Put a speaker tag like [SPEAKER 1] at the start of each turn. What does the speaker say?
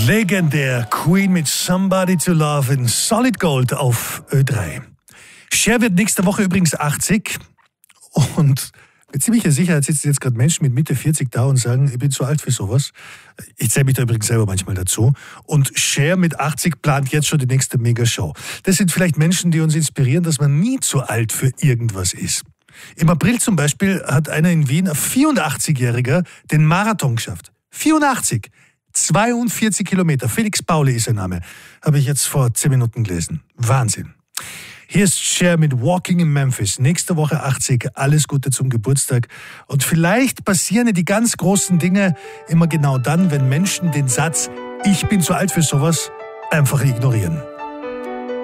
[SPEAKER 1] Legendär, Queen mit Somebody to Love in Solid Gold auf Ö3. Cher wird nächste Woche übrigens 80 und mit ziemlicher Sicherheit sitzen jetzt gerade Menschen mit Mitte 40 da und sagen, ich bin zu alt für sowas. Ich zähle mich da übrigens selber manchmal dazu. Und Cher mit 80 plant jetzt schon die nächste Megashow. Das sind vielleicht Menschen, die uns inspirieren, dass man nie zu alt für irgendwas ist. Im April zum Beispiel hat einer in Wien, ein 84-Jähriger, den Marathon geschafft. 84! 42 Kilometer. Felix Pauli ist sein Name. Habe ich jetzt vor 10 Minuten gelesen. Wahnsinn. Hier ist Cher mit Walking in Memphis. Nächste Woche 80. Alles Gute zum Geburtstag. Und vielleicht passieren die ganz großen Dinge immer genau dann, wenn Menschen den Satz, ich bin zu alt für sowas, einfach ignorieren.